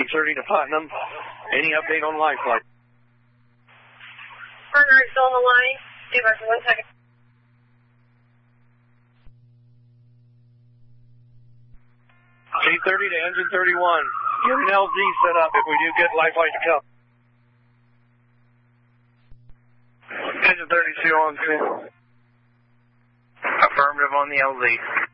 130 to Putnam. Any update on life flight? Partner is still on the line. Stay by for 1 second. T30 to engine 31. Get an LZ set up if we do get life flight to come. Engine 32 on scene. Affirmative on the LZ.